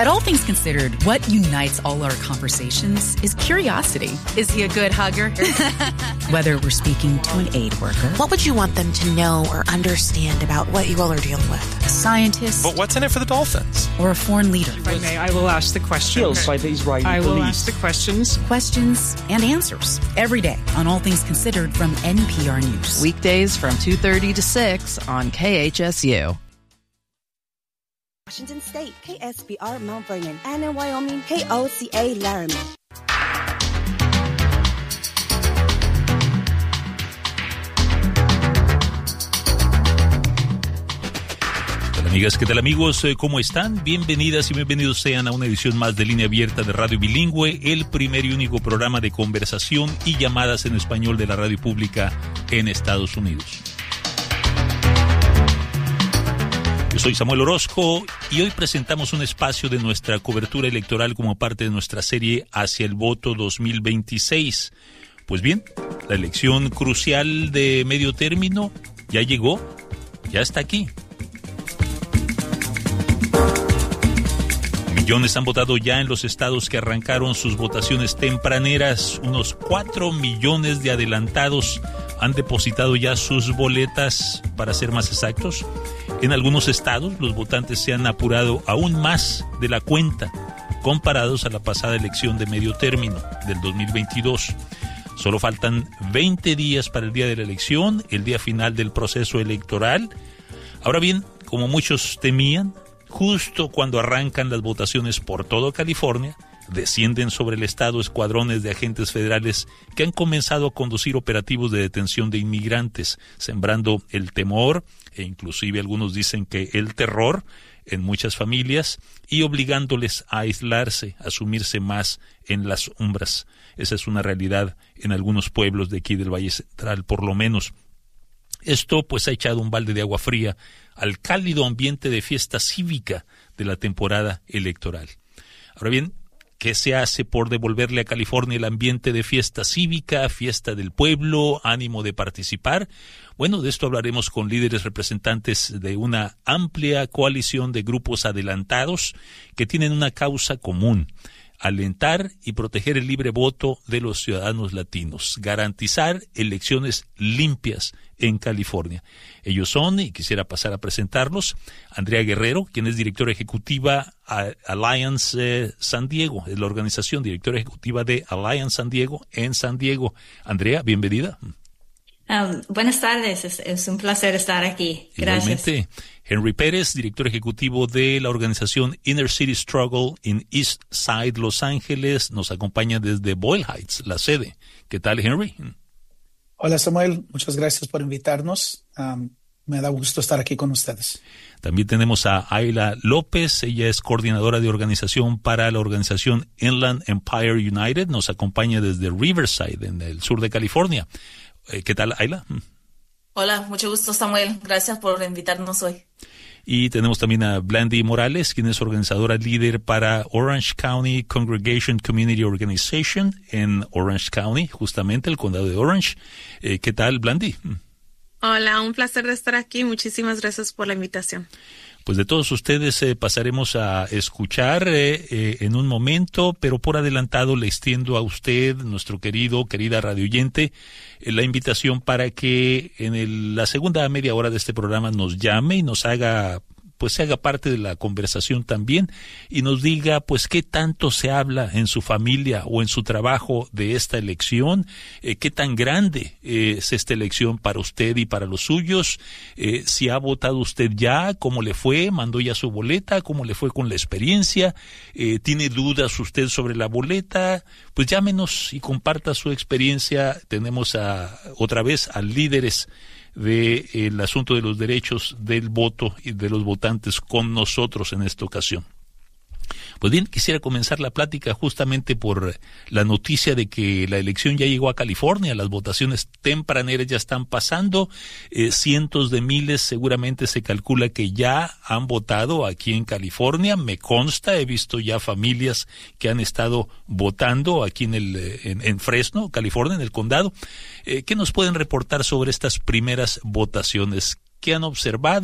At All Things Considered, what unites all our conversations is curiosity. Is he a good hugger? Whether we're speaking to an aid worker, what would you want them to know or understand about what you all are dealing with? a scientist, But what's in it for the Dolphins? or a foreign leader. If I may, I will ask the question. Killed by the Israeli I will police. ask the questions. Questions and answers every day on All Things Considered from NPR News. Weekdays from 2:30 to 6 on KHSU. Washington State, KSBR Mount Vernon, and in Wyoming, KOCA Laramie. Hola amigas, ¿qué tal amigos? ¿Cómo están? Bienvenidas y bienvenidos sean a una edición más de Línea Abierta de Radio Bilingüe, el primer y único programa de conversación y llamadas en español de la radio pública en Estados Unidos. Yo soy Samuel Orozco y hoy presentamos un espacio de nuestra cobertura electoral como parte de nuestra serie Hacia el Voto 2026. Pues bien, la elección crucial de medio término ya llegó, ya está aquí. Millones han votado ya en los estados que arrancaron sus votaciones tempraneras. Unos 4 millones de adelantados han depositado ya sus boletas, para ser más exactos. En algunos estados, los votantes se han apurado aún más de la cuenta, comparados a la pasada elección de medio término del 2022. Solo faltan 20 días para el día de la elección, el día final del proceso electoral. Ahora bien, como muchos temían, justo cuando arrancan las votaciones por todo California, descienden sobre el estado escuadrones de agentes federales que han comenzado a conducir operativos de detención de inmigrantes, sembrando el temor, e inclusive algunos dicen que el terror, en muchas familias, y obligándoles a aislarse, a sumirse más en las sombras. Esa es una realidad en algunos pueblos de aquí del Valle Central, por lo menos. Esto pues ha echado un balde de agua fría al cálido ambiente de fiesta cívica de la temporada electoral. Ahora bien, ¿qué se hace por devolverle a California el ambiente de fiesta cívica, fiesta del pueblo, ánimo de participar? Bueno, de esto hablaremos con líderes representantes de una amplia coalición de grupos adelantados que tienen una causa común: alentar y proteger el libre voto de los ciudadanos latinos, garantizar elecciones limpias en California. Ellos son, y quisiera pasar a presentarlos, Andrea Guerrero, quien es directora ejecutiva a Alliance San Diego, es la organización directora ejecutiva de Alliance San Diego en San Diego. Andrea, bienvenida. Buenas tardes, es un placer estar aquí. Gracias. Igualmente. Henry Pérez, director ejecutivo de la organización Inner City Struggle en East Side, Los Ángeles, nos acompaña desde Boyle Heights, la sede. ¿Qué tal, Henry? Hola Samuel, muchas gracias por invitarnos. Me da gusto estar aquí con ustedes. También tenemos a Ayla López, ella es coordinadora de organización para la organización Inland Empire United, nos acompaña desde Riverside, en el sur de California. ¿Qué tal, Ayla? Hola, mucho gusto, Samuel. Gracias por invitarnos hoy. Y tenemos también a Blandy Morales, quien es organizadora líder para Orange County Congregation Community Organization en Orange County, justamente el condado de Orange. ¿Qué tal, Blandy? Hola, un placer de estar aquí. Muchísimas gracias por la invitación. Pues de todos ustedes pasaremos a escuchar en un momento, pero por adelantado le extiendo a usted, nuestro querida radioyente, la invitación para que en la segunda media hora de este programa nos llame y nos haga, pues se haga parte de la conversación también y nos diga pues qué tanto se habla en su familia o en su trabajo de esta elección, qué tan grande es esta elección para usted y para los suyos, si ha votado usted ya, cómo le fue, mandó ya su boleta, cómo le fue con la experiencia, tiene dudas usted sobre la boleta, pues llámenos y comparta su experiencia. Tenemos otra vez a líderes del asunto de los derechos del voto y de los votantes con nosotros en esta ocasión. Pues bien, quisiera comenzar la plática justamente por la noticia de que la elección ya llegó a California, las votaciones tempraneras ya están pasando, cientos de miles seguramente se calcula que ya han votado aquí en California, me consta, he visto ya familias que han estado votando aquí en Fresno, California, en el condado. ¿Qué nos pueden reportar sobre estas primeras votaciones? ¿Qué han observado?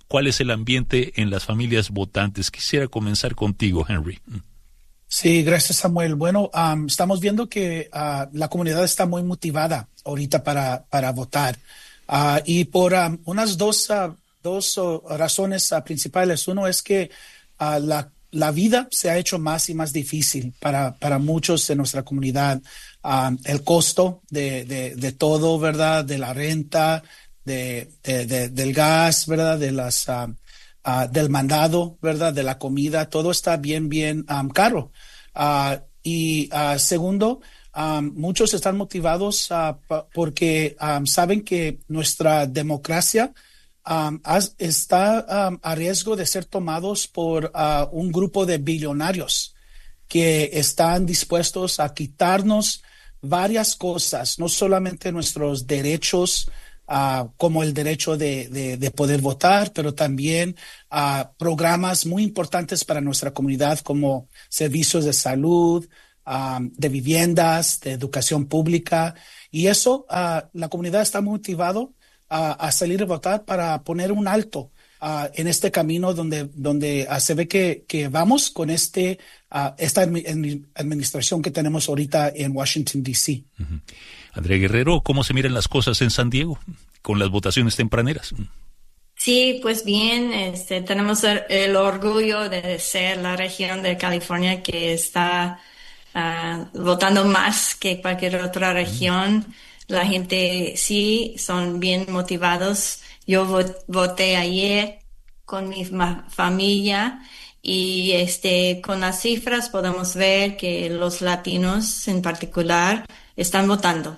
¿Cuál es el ambiente en las familias votantes? Quisiera comenzar contigo, Henry. Sí, gracias, Samuel. Bueno, estamos viendo que la comunidad está muy motivada ahorita para votar. Y por unas dos razones principales. Uno es que la vida se ha hecho más y más difícil para muchos de nuestra comunidad. El costo de todo, ¿verdad? De la renta, del gas, ¿verdad? Del mandado, ¿verdad? De la comida, todo está bien caro. Y segundo, muchos están motivados porque saben que nuestra democracia está a riesgo de ser tomados por un grupo de billonarios que están dispuestos a quitarnos varias cosas, no solamente nuestros derechos, como el derecho de poder votar, pero también programas muy importantes para nuestra comunidad como servicios de salud, de viviendas, de educación pública. Y eso, la comunidad está motivado a salir a votar para poner un alto en este camino donde se ve que vamos con esta administración que tenemos ahorita en Washington, D.C. Uh-huh. Andrea Guerrero, ¿cómo se miran las cosas en San Diego con las votaciones tempraneras? Sí, pues bien, tenemos el orgullo de ser la región de California que está votando más que cualquier otra región. La gente sí son bien motivados. Yo voté ayer con mi familia y con las cifras podemos ver que los latinos en particular están votando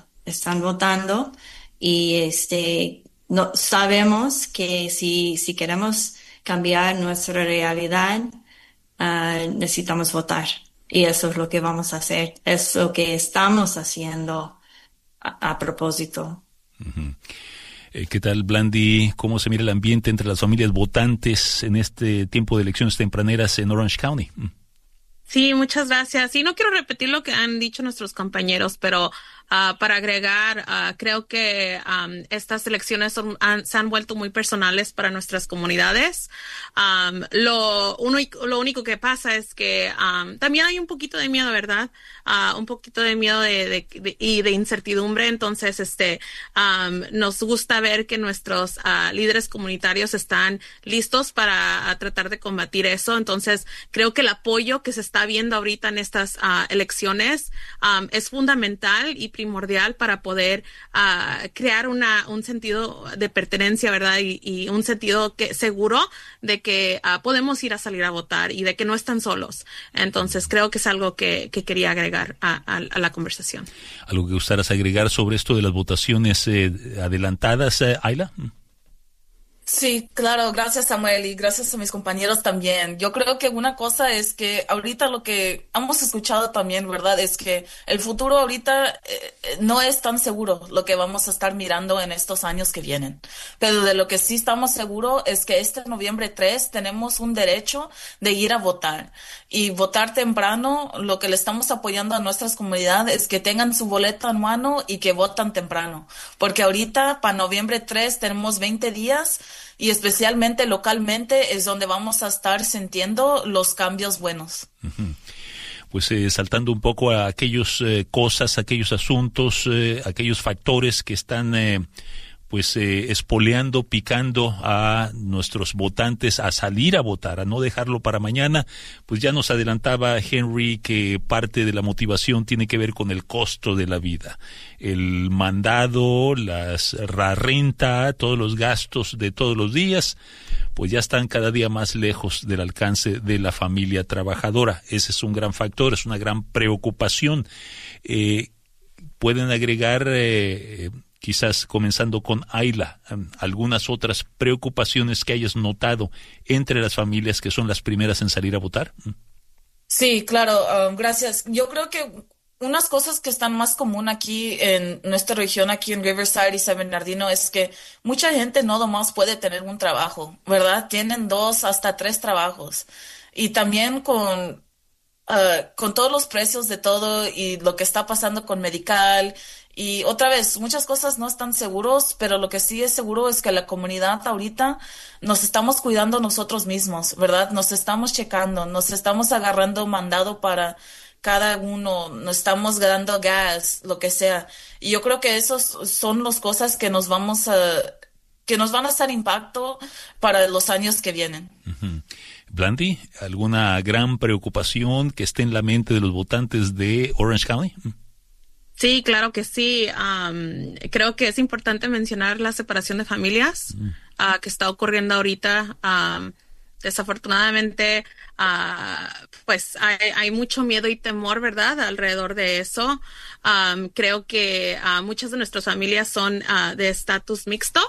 y no sabemos que si queremos cambiar nuestra realidad necesitamos votar y eso es lo que vamos a hacer, es lo que estamos haciendo a propósito. Uh-huh. ¿Qué tal, Blandy? ¿Cómo se mira el ambiente entre las familias votantes en este tiempo de elecciones tempraneras en Orange County? Sí, muchas gracias. Y no quiero repetir lo que han dicho nuestros compañeros, pero para agregar, creo que estas elecciones se han vuelto muy personales para nuestras comunidades. Lo único que pasa es que también hay un poquito de miedo, ¿verdad? Un poquito de miedo y de incertidumbre. Entonces, nos gusta ver que nuestros líderes comunitarios están listos para tratar de combatir eso. Entonces, creo que el apoyo que se está viendo ahorita en estas elecciones es fundamental y primordial para poder crear un sentido de pertenencia, ¿verdad? Y un sentido seguro de que podemos ir a salir a votar y de que no están solos. Entonces, creo que es algo que quería agregar a la conversación. ¿Algo que gustaras agregar sobre esto de las votaciones adelantadas, Ayla? Sí, claro, gracias Samuel y gracias a mis compañeros también. Yo creo que una cosa es que ahorita lo que hemos escuchado también, ¿verdad? Es que el futuro ahorita no es tan seguro lo que vamos a estar mirando en estos años que vienen. Pero de lo que sí estamos seguros es que este noviembre 3 tenemos un derecho de ir a votar. Y votar temprano, lo que le estamos apoyando a nuestras comunidades es que tengan su boleta en mano y que votan temprano. Porque ahorita, para noviembre 3, tenemos 20 días y especialmente localmente es donde vamos a estar sintiendo los cambios buenos. Uh-huh. Pues saltando un poco a aquellos aquellos asuntos, aquellos factores que están espoleando, picando a nuestros votantes a salir a votar, a no dejarlo para mañana. Pues ya nos adelantaba Henry que parte de la motivación tiene que ver con el costo de la vida. El mandado, la renta, todos los gastos de todos los días, pues ya están cada día más lejos del alcance de la familia trabajadora. Ese es un gran factor, es una gran preocupación. Pueden agregar quizás comenzando con Ayla, algunas otras preocupaciones que hayas notado entre las familias que son las primeras en salir a votar. Sí, claro, gracias. Yo creo que unas cosas que están más común aquí en nuestra región, aquí en Riverside y San Bernardino, es que mucha gente no nomás puede tener un trabajo, ¿verdad? Tienen 2 hasta 3 trabajos. Y también con todos los precios de todo y lo que está pasando con Medical Y otra vez, muchas cosas no están seguros, pero lo que sí es seguro es que la comunidad ahorita nos estamos cuidando nosotros mismos, ¿verdad? Nos estamos checando, nos estamos agarrando mandado para cada uno, nos estamos dando gas, lo que sea. Y yo creo que esos son las cosas que que nos van a hacer impacto para los años que vienen. Uh-huh. Blandy, ¿alguna gran preocupación que esté en la mente de los votantes de Orange County? Sí, claro que sí. Creo que es importante mencionar la separación de familias que está ocurriendo ahorita. Desafortunadamente, pues hay mucho miedo y temor, ¿verdad?, alrededor de eso. Creo que muchas de nuestras familias son de estatus mixto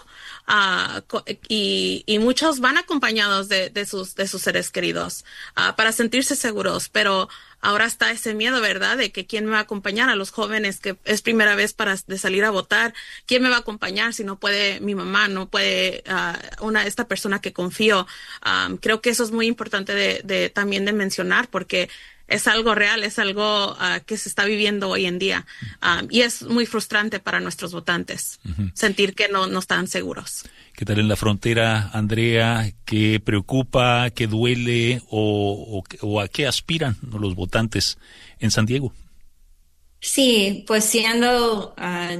y muchos van acompañados de sus seres queridos para sentirse seguros, pero ahora está ese miedo, ¿verdad?, de que quién me va a acompañar a los jóvenes que es primera vez de salir a votar. ¿Quién me va a acompañar si no puede mi mamá, no puede esta persona que confío? Creo que eso es muy importante también de mencionar, porque es algo real, es algo que se está viviendo hoy en día. Y es muy frustrante para nuestros votantes sentir que no están seguros. ¿Qué tal en la frontera, Andrea? ¿Qué preocupa, qué duele o a qué aspiran los votantes en San Diego? Sí, pues siendo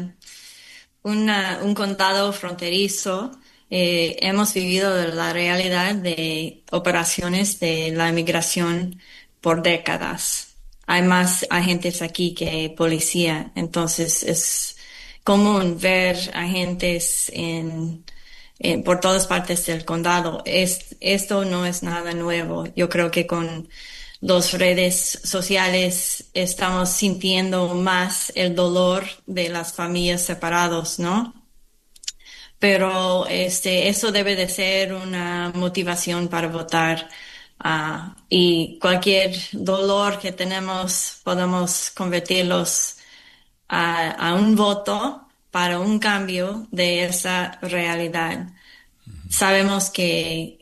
un condado fronterizo, hemos vivido la realidad de operaciones de la inmigración por décadas. Hay más agentes aquí que policía, entonces es común ver agentes por todas partes del condado. Esto no es nada nuevo. Yo creo que con las redes sociales estamos sintiendo más el dolor de las familias separados, ¿no? Pero eso debe de ser una motivación para votar. Y cualquier dolor que tenemos podemos convertirlos a un voto para un cambio de esa realidad. Sabemos que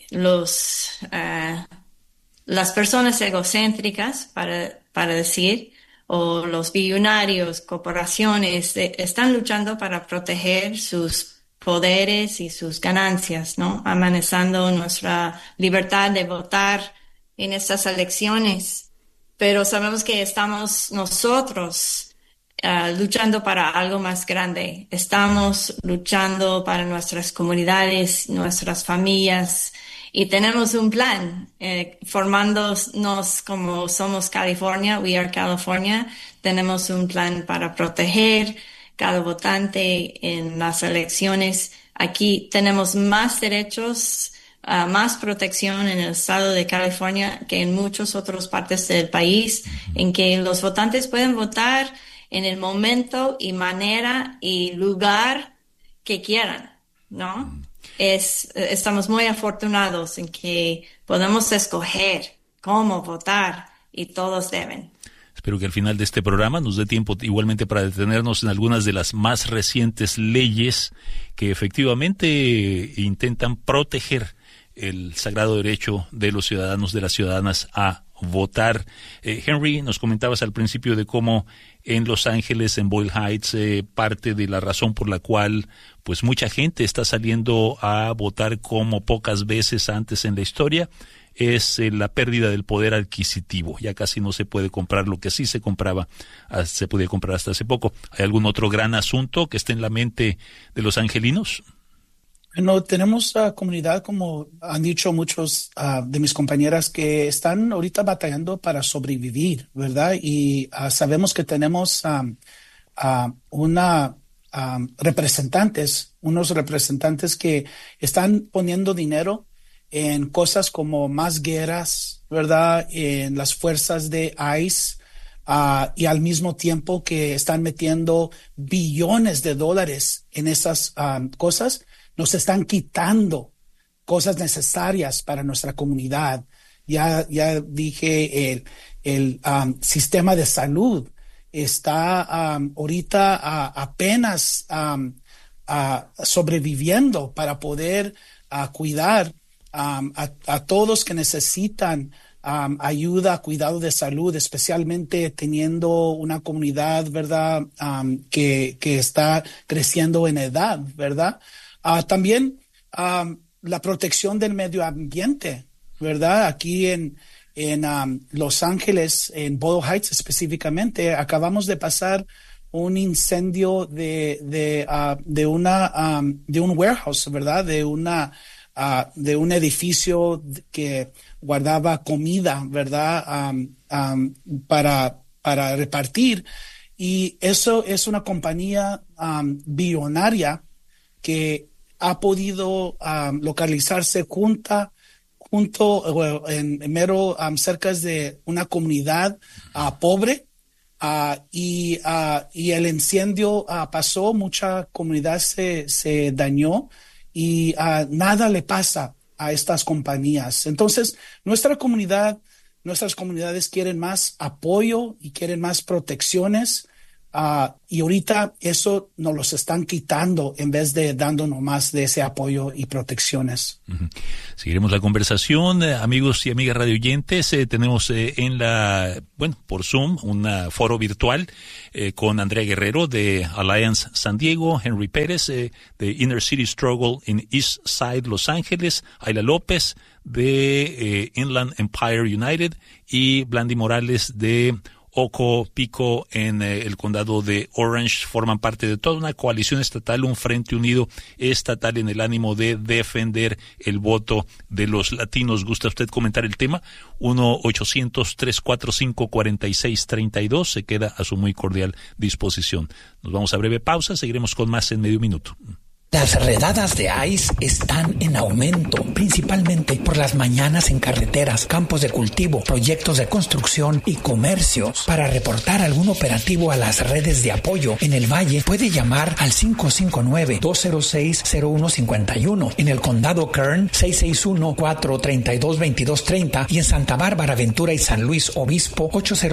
las personas egocéntricas, para decir, o los billonarios, corporaciones, están luchando para proteger sus poderes y sus ganancias, ¿no? Amenazando nuestra libertad de votar en estas elecciones. Pero sabemos que estamos nosotros luchando para algo más grande. Estamos luchando para nuestras comunidades, nuestras familias, y tenemos un plan, formándonos como somos California, We Are California. Tenemos un plan para proteger cada votante en las elecciones. Aquí tenemos más derechos, más protección en el estado de California que en muchas otras partes del país, en que los votantes pueden votar en el momento y manera y lugar que quieran, ¿no? Estamos muy afortunados en que podemos escoger cómo votar y todos deben. Espero que al final de este programa nos dé tiempo igualmente para detenernos en algunas de las más recientes leyes que efectivamente intentan proteger el sagrado derecho de los ciudadanos, de las ciudadanas a votar. Henry, nos comentabas al principio de cómo en Los Ángeles, en Boyle Heights, parte de la razón por la cual pues mucha gente está saliendo a votar como pocas veces antes en la historia es la pérdida del poder adquisitivo. Ya casi no se puede comprar lo que sí se compraba, se podía comprar hasta hace poco. ¿Hay algún otro gran asunto que esté en la mente de los angelinos? No, tenemos comunidad, como han dicho muchos de mis compañeras, que están ahorita batallando para sobrevivir, ¿verdad? Y sabemos que tenemos unos representantes que están poniendo dinero en cosas como más guerras, ¿verdad? En las fuerzas de ICE, y al mismo tiempo que están metiendo billones de dólares en esas cosas, nos están quitando cosas necesarias para nuestra comunidad. Ya dije, el sistema de salud está ahorita apenas sobreviviendo para poder cuidar a todos que necesitan ayuda, cuidado de salud, especialmente teniendo una comunidad, ¿verdad? Que está creciendo en edad, ¿verdad? También la protección del medio ambiente, ¿verdad? Aquí en Los Ángeles, en Boyle Heights específicamente, acabamos de pasar un incendio de un warehouse, ¿verdad? De un edificio que guardaba comida, ¿verdad? Para repartir. Y eso es una compañía billonaria que ha podido localizarse junto cerca de una comunidad pobre. Y el incendio pasó, mucha comunidad se dañó y nada le pasa a estas compañías. Entonces, nuestras comunidades quieren más apoyo y quieren más protecciones, y ahorita eso nos los están quitando en vez de dándonos más de ese apoyo y protecciones. Seguiremos la conversación, amigos y amigas radioyentes. Tenemos por Zoom, un foro virtual con Andrea Guerrero de Alliance San Diego, Henry Pérez de Inner City Struggle in East Side Los Ángeles, Ayla López de Inland Empire United y Blandy Morales de Oco Pico en el condado de Orange. Forman parte de toda una coalición estatal, un frente unido estatal en el ánimo de defender el voto de los latinos. ¿Gusta usted comentar el tema? 1-800-345-4632 se queda a su muy cordial disposición. Nos vamos a breve pausa, seguiremos con más en medio minuto. Las redadas de ICE están en aumento, principalmente por las mañanas en carreteras, campos de cultivo, proyectos de construcción y comercios. Para reportar algún operativo a las redes de apoyo en el Valle, puede llamar al 559-206-0151. En el condado Kern, 661-432-2230. Y en Santa Bárbara, Ventura y San Luis Obispo,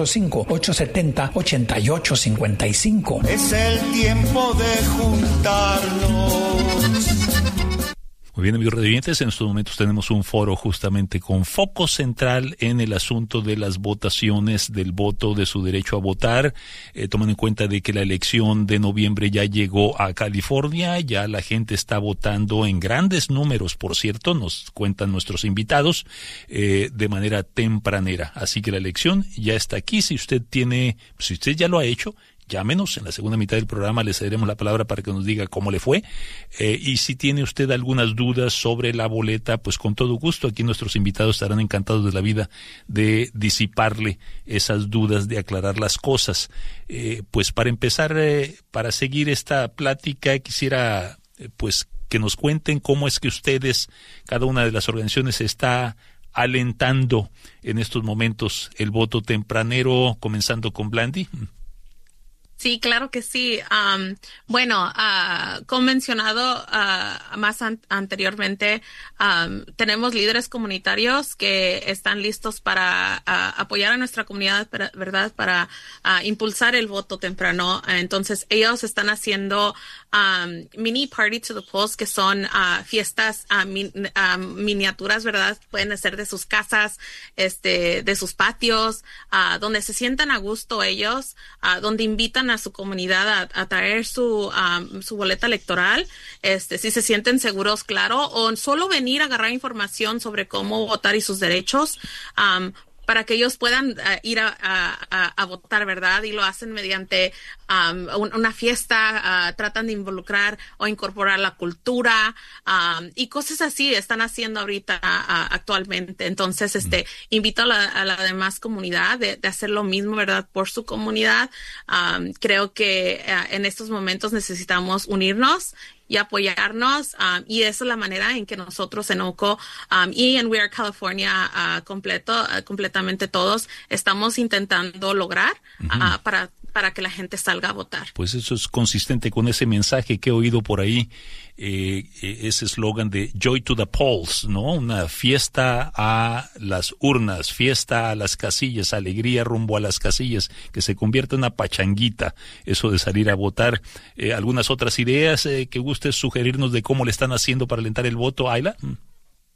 805-870-8855. Es el tiempo de juntarnos. Muy bien, amigos radioyentes, en estos momentos tenemos un foro justamente con foco central en el asunto de las votaciones, del voto, de su derecho a votar, tomando en cuenta de que la elección de noviembre ya llegó a California, ya la gente está votando en grandes números, por cierto, nos cuentan nuestros invitados, de manera tempranera. Así que la elección ya está aquí. Si usted ya lo ha hecho, llámenos. En la segunda mitad del programa le cederemos la palabra para que nos diga cómo le fue. Y si tiene usted algunas dudas sobre la boleta, pues con todo gusto, aquí nuestros invitados estarán encantados de la vida de disiparle esas dudas, de aclarar las cosas. Pues para empezar, para seguir esta plática, quisiera pues que nos cuenten cómo es que ustedes, cada una de las organizaciones, está alentando en estos momentos el voto tempranero, comenzando con Blandy. Sí, claro que sí. Como mencionado más anteriormente, tenemos líderes comunitarios que están listos para apoyar a nuestra comunidad, ¿verdad? Para impulsar el voto temprano. Entonces, ellos están haciendo mini party to the polls, que son fiestas miniaturas, ¿verdad? Pueden ser de sus casas, de sus patios, donde se sientan a gusto ellos, donde invitan a su comunidad a traer su boleta electoral, si se sienten seguros, claro, o solo venir a agarrar información sobre cómo votar y sus derechos, para que ellos puedan ir a votar, ¿verdad? Y lo hacen mediante una fiesta, tratan de involucrar o incorporar la cultura, y cosas así están haciendo ahorita actualmente. Entonces, invito a la demás comunidad de hacer lo mismo, ¿verdad? Por su comunidad. Creo que en estos momentos necesitamos unirnos y apoyarnos, y esa es la manera en que nosotros en OCO y en We Are California completamente todos estamos intentando lograr para que la gente salga a votar. Pues eso es consistente con ese mensaje que he oído por ahí, ese eslogan de Joy to the Polls, ¿no? Una fiesta a las urnas, fiesta a las casillas, alegría rumbo a las casillas, que se convierta en una pachanguita, eso de salir a votar. ¿Algunas otras ideas que gustes sugerirnos de cómo le están haciendo para alentar el voto, Ayla?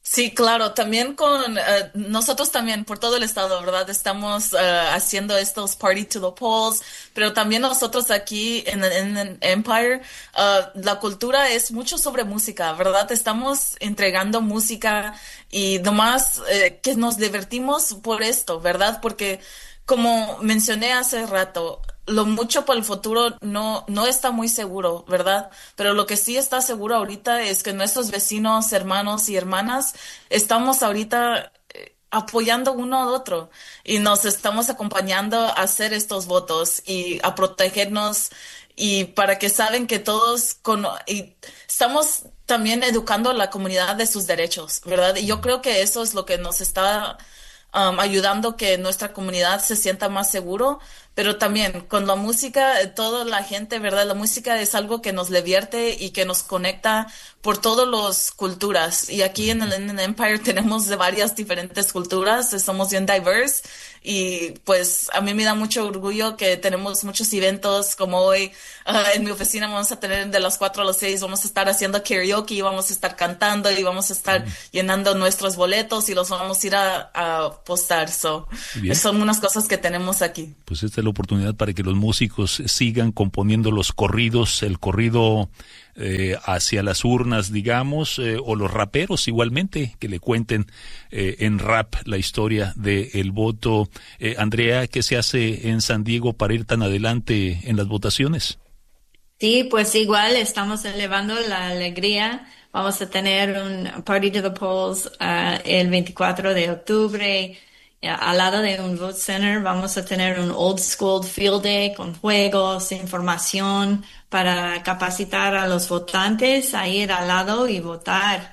Sí, claro, también con nosotros también por todo el estado, ¿verdad? Estamos haciendo estos Party to the Polls, pero también nosotros aquí en Empire, la cultura es mucho sobre música, ¿verdad? Estamos entregando música y nomás que nos divertimos por esto, ¿verdad? Porque como mencioné hace rato, lo mucho para el futuro no está muy seguro, ¿verdad? Pero lo que sí está seguro ahorita es que nuestros vecinos, hermanos y hermanas estamos ahorita apoyando uno al otro y nos estamos acompañando a hacer estos votos y a protegernos y para que saben que y estamos también educando a la comunidad de sus derechos, ¿verdad? Y yo creo que eso es lo que nos está ayudando que nuestra comunidad se sienta más seguro, pero también con la música, toda la gente, ¿verdad? La música es algo que nos divierte y que nos conecta por todas las culturas. Y aquí en el Empire tenemos de varias diferentes culturas, somos bien diverse y pues a mí me da mucho orgullo que tenemos muchos eventos como hoy. En mi oficina vamos a tener de las 4 a las 6, vamos a estar haciendo karaoke, vamos a estar cantando y vamos a estar llenando nuestros boletos y los vamos a ir a postar. Son unas cosas que tenemos aquí. Pues esta es la oportunidad para que los músicos sigan componiendo los corridos, el corrido hacia las urnas, digamos, o los raperos igualmente, que le cuenten en rap la historia del voto. Andrea, ¿qué se hace en San Diego para ir tan adelante en las votaciones? Sí, pues igual estamos elevando la alegría. Vamos a tener un Party to the Polls el 24 de octubre. Al lado de un vote center vamos a tener un old school field day con juegos, información para capacitar a los votantes a ir al lado y votar.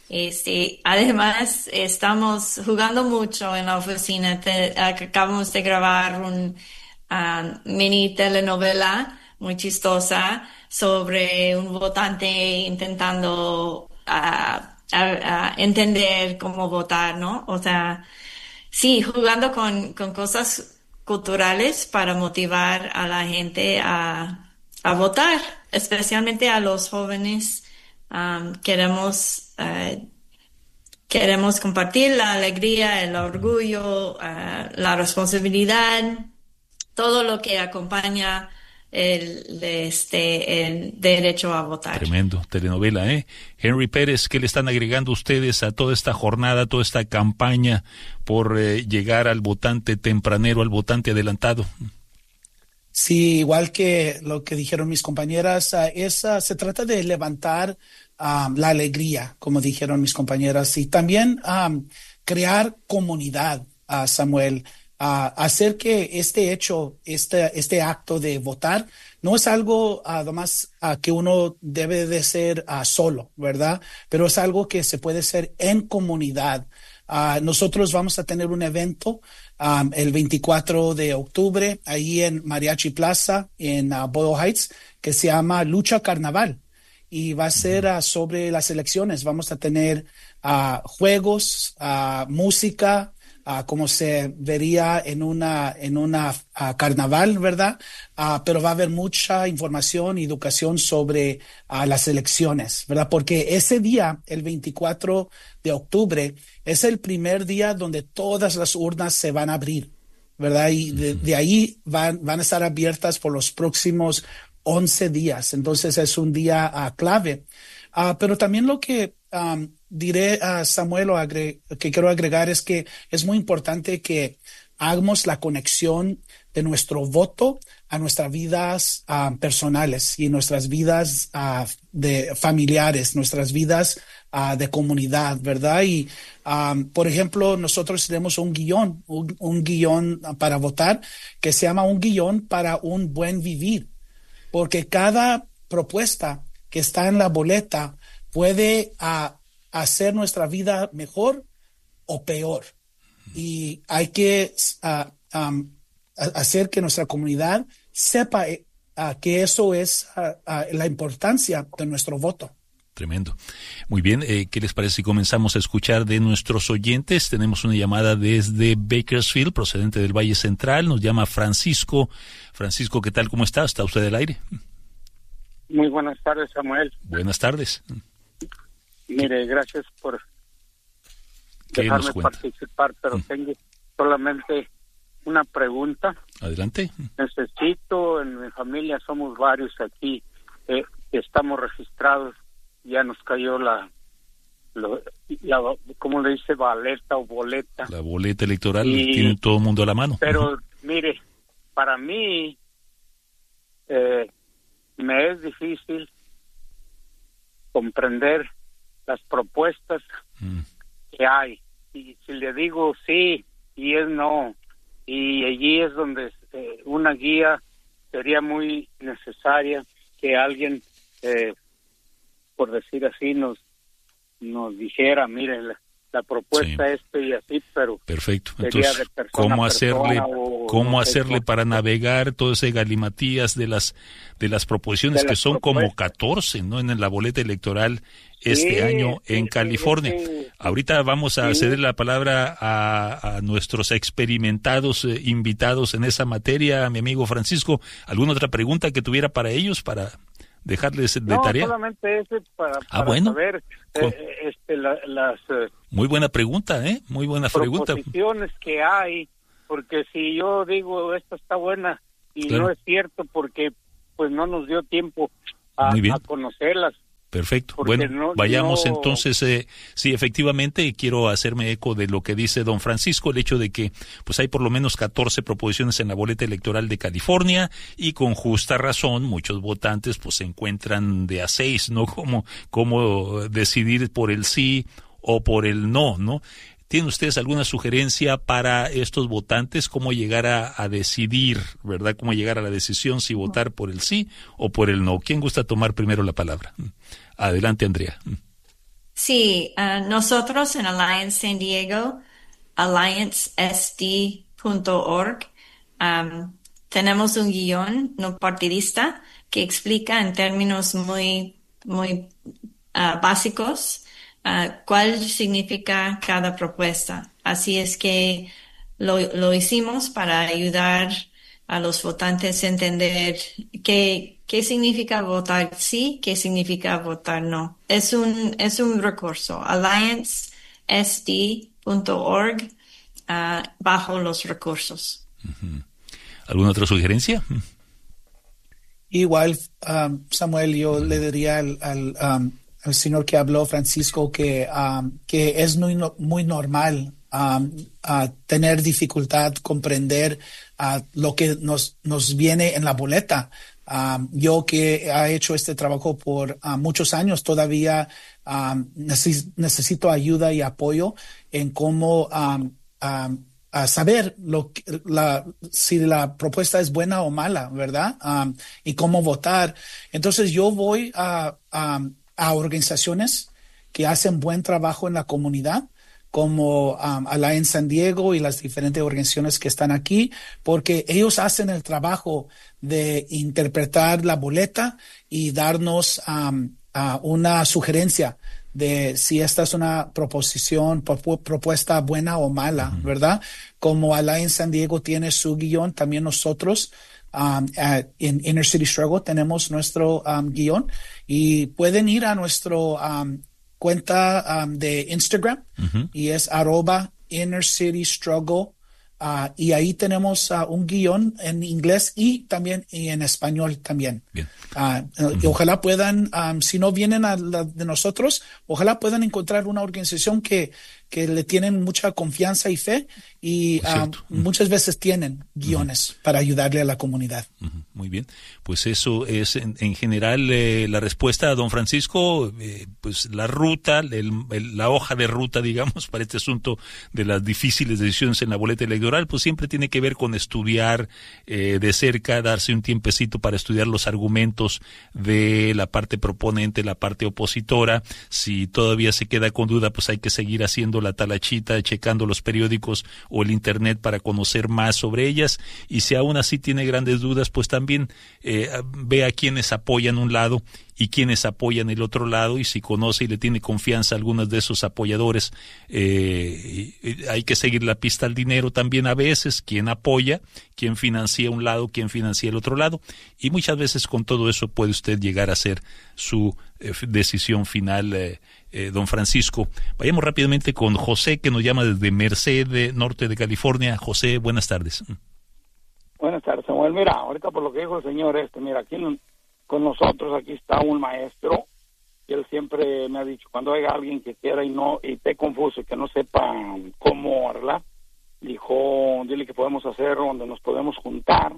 Además, estamos jugando mucho en la oficina. Acabamos de grabar un mini telenovela muy chistosa sobre un votante intentando entender cómo votar, ¿no? O sea, sí, jugando con cosas culturales para motivar a la gente a votar, especialmente a los jóvenes. Queremos compartir la alegría, el orgullo, la responsabilidad, todo lo que acompaña el derecho a votar. Tremendo, telenovela, ¿eh? Henry Pérez, ¿qué le están agregando ustedes a toda esta jornada, toda esta campaña por llegar al votante tempranero, al votante adelantado? Sí, igual que lo que dijeron mis compañeras, se trata de levantar la alegría, como dijeron mis compañeras, y también crear comunidad, Samuel. Hacer que este acto de votar no es algo además que uno debe de ser solo, ¿verdad? Pero es algo que se puede hacer en comunidad. Nosotros vamos a tener un evento el 24 de octubre ahí en Mariachi Plaza en Boyle Heights que se llama Lucha Carnaval y va a ser sobre las elecciones. Vamos a tener juegos, música, como se vería en una carnaval, ¿verdad? Pero va a haber mucha información y educación sobre las elecciones, ¿verdad? Porque ese día, el 24 de octubre, es el primer día donde todas las urnas se van a abrir, ¿verdad? Y de ahí van a estar abiertas por los próximos 11 días. Entonces es un día clave. Pero también lo que diré a Samuel que quiero agregar es que es muy importante que hagamos la conexión de nuestro voto a nuestras vidas personales y nuestras vidas de familiares, nuestras vidas de comunidad, ¿verdad? Y, por ejemplo, nosotros tenemos un guión para votar que se llama un guión para un buen vivir, porque cada propuesta que está en la boleta puede hacer nuestra vida mejor o peor. Y hay que hacer que nuestra comunidad sepa que eso es la importancia de nuestro voto. Tremendo. Muy bien, ¿qué les parece si comenzamos a escuchar de nuestros oyentes? Tenemos una llamada desde Bakersfield, procedente del Valle Central. Nos llama Francisco. Francisco, ¿qué tal? ¿Cómo está? ¿Está usted al aire? Muy buenas tardes, Samuel. Buenas tardes. Mire, gracias por dejarme participar, pero tengo solamente una pregunta. Adelante. Necesito, en mi familia somos varios aquí, estamos registrados, ya nos cayó la ¿cómo le dice? Baleta o boleta. La boleta electoral, tiene todo el mundo a la mano. Pero, mire, para mí me es difícil comprender las propuestas que hay. Y si le digo sí y es no, y allí es donde una guía sería muy necesaria, que alguien, por decir así, nos dijera, mire, la propuesta y así, pero perfecto. Entonces, ¿cómo hacerle para navegar todo ese galimatías de las proposiciones que son como 14, ¿no? En la boleta electoral este año en California. Ahorita vamos a ceder la palabra a nuestros experimentados invitados en esa materia, mi amigo Francisco. ¿Alguna otra pregunta que tuviera para ellos, para dejarles de tarea? No, solamente ese para bueno. saber las muy buena pregunta, muy buena pregunta. Proposiciones que hay, porque si yo digo esta está buena y no es cierto, porque pues no nos dio tiempo a conocerlas. Perfecto. Bueno, vayamos entonces. Sí, efectivamente, quiero hacerme eco de lo que dice don Francisco, el hecho de que pues hay por lo menos 14 proposiciones en la boleta electoral de California, y con justa razón muchos votantes pues se encuentran de a 6, ¿no? Cómo decidir por el sí o por el no, ¿no? ¿Tienen ustedes alguna sugerencia para estos votantes? ¿Cómo llegar a decidir, verdad? ¿Cómo llegar a la decisión si votar por el sí o por el no? ¿Quién gusta tomar primero la palabra? Adelante, Andrea. Sí, nosotros en Alliance San Diego, alliancesd.org, tenemos un guión no partidista que explica en términos muy básicos cuál significa cada propuesta. Así es que lo hicimos para ayudar a los votantes a entender qué significa votar sí, qué significa votar no. Es un recurso, alliancesd.org, bajo los recursos. ¿Alguna otra sugerencia? Igual, Samuel, yo le diría al señor que habló, Francisco, que es muy normal tener dificultad comprender lo que nos viene en la boleta. Yo que he hecho este trabajo por muchos años, todavía necesito ayuda y apoyo en cómo saber si la propuesta es buena o mala, ¿verdad? Y cómo votar. Entonces yo voy a organizaciones que hacen buen trabajo en la comunidad, como Alliance San Diego y las diferentes organizaciones que están aquí, porque ellos hacen el trabajo de interpretar la boleta y darnos una sugerencia de si esta es una propuesta buena o mala, ¿verdad? Como Alliance San Diego tiene su guión, también nosotros en Inner City Struggle tenemos nuestro guión, y pueden ir a nuestro cuenta de Instagram, y es @InnerCityStruggle, y ahí tenemos un guión en inglés y también en español también. Bien. Y ojalá puedan, si no vienen a la de nosotros, ojalá puedan encontrar una organización que le tienen mucha confianza y fe, y muchas veces tienen guiones para ayudarle a la comunidad. Muy bien, pues eso es en general la respuesta a don Francisco. Pues la ruta, la hoja de ruta, digamos, para este asunto de las difíciles decisiones en la boleta electoral, pues siempre tiene que ver con estudiar de cerca, darse un tiempecito para estudiar los argumentos de la parte proponente, la parte opositora. Si todavía se queda con duda, pues hay que seguir haciendo la talachita, checando los periódicos o el internet para conocer más sobre ellas, y si aún así tiene grandes dudas, pues también ve a quienes apoyan un lado y quienes apoyan el otro lado, y si conoce y le tiene confianza a algunos de esos apoyadores, hay que seguir la pista al dinero también a veces, quién apoya, quién financia un lado, quién financia el otro lado, y muchas veces con todo eso puede usted llegar a hacer su decisión final. Don Francisco, vayamos rápidamente con José, que nos llama desde Merced, norte de California. José, buenas tardes. Buenas tardes, Samuel. Mira, ahorita por lo que dijo el señor mira, aquí con nosotros aquí está un maestro, y él siempre me ha dicho, cuando haya alguien que quiera y esté confuso y que no sepa cómo arreglar, dijo, dile que podemos hacer donde nos podemos juntar,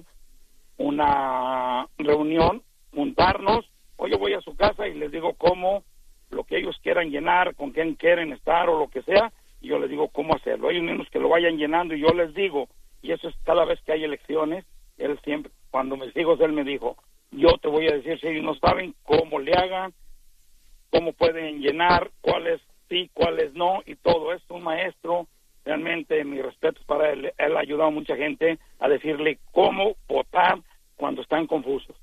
una reunión, juntarnos, o yo voy a su casa y les digo cómo, lo que ellos quieran llenar, con quién quieren estar o lo que sea, y yo les digo cómo hacerlo. Hay unos que lo vayan llenando y yo les digo, y eso es cada vez que hay elecciones. Él siempre, cuando mis hijos, él me dijo, yo te voy a decir si ellos no saben cómo le hagan, cómo pueden llenar, cuáles sí, cuáles no, y todo esto. Un maestro, realmente mis respetos para él. Él ha ayudado a mucha gente a decirle cómo votar cuando están confusos.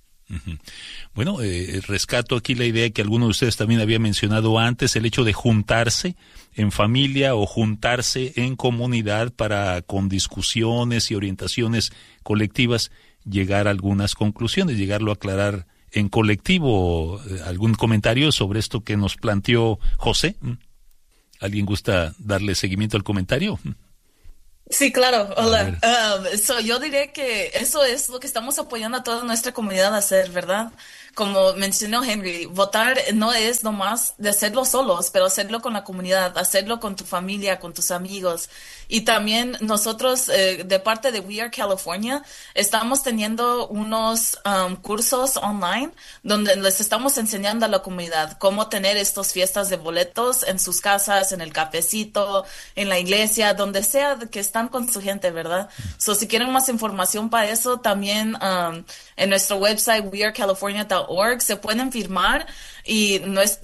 Bueno, rescato aquí la idea que alguno de ustedes también había mencionado antes, el hecho de juntarse en familia o juntarse en comunidad para, con discusiones y orientaciones colectivas, llegar a algunas conclusiones, llegarlo a aclarar en colectivo. ¿Algún comentario sobre esto que nos planteó José? ¿Alguien gusta darle seguimiento al comentario? Sí, claro. Hola. Yo diré que eso es lo que estamos apoyando a toda nuestra comunidad a hacer, ¿verdad? Como mencionó Henry, votar no es nomás de hacerlo solos, pero hacerlo con la comunidad, hacerlo con tu familia, con tus amigos. Y también nosotros, de parte de We Are California, estamos teniendo unos cursos online donde les estamos enseñando a la comunidad cómo tener estas fiestas de boletos en sus casas, en el cafecito, en la iglesia, donde sea que están con su gente, ¿verdad? Si quieren más información para eso, también en nuestro website wearecalifornia.org se pueden firmar y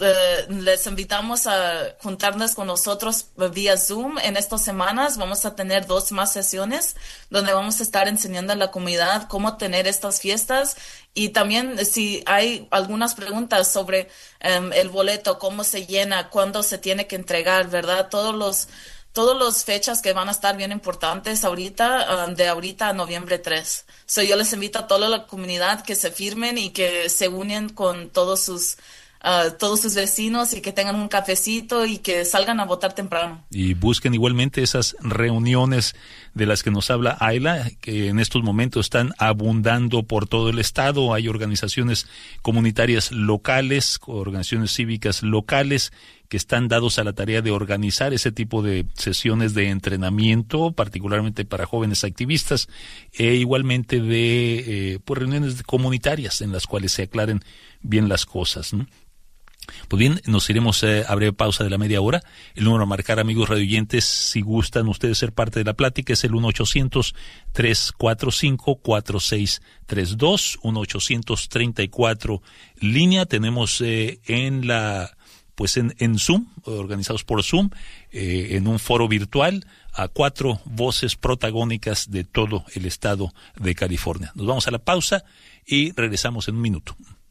les invitamos a juntarnos con nosotros vía Zoom. En estas semanas vamos a tener 2 más sesiones donde vamos a estar enseñando a la comunidad cómo tener estas fiestas, y también si hay algunas preguntas sobre el boleto, cómo se llena, cuándo se tiene que entregar, ¿verdad? Todas las fechas que van a estar bien importantes ahorita, de ahorita a noviembre 3. Yo les invito a toda la comunidad que se firmen y que se unen con todos sus vecinos y que tengan un cafecito y que salgan a votar temprano. Y busquen igualmente esas reuniones de las que nos habla Ayla, que en estos momentos están abundando por todo el estado. Hay organizaciones comunitarias locales, organizaciones cívicas locales, que están dados a la tarea de organizar ese tipo de sesiones de entrenamiento, particularmente para jóvenes activistas, e igualmente de reuniones comunitarias en las cuales se aclaren bien las cosas, ¿no? Pues bien, nos iremos a breve pausa de la media hora. El número a marcar, amigos radioyentes, si gustan ustedes ser parte de la plática, es el 1-800-345-4632, 1-834 línea. Tenemos en Zoom, organizados por Zoom, en un foro virtual, a 4 voces protagónicas de todo el estado de California. Nos vamos a la pausa y regresamos en un minuto.